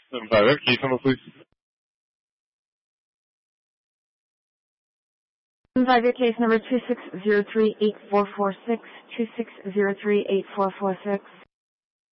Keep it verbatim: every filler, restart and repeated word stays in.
seven five eight, case number please. Five your case number two six zero three eight four four six, two six zero three eight four four six.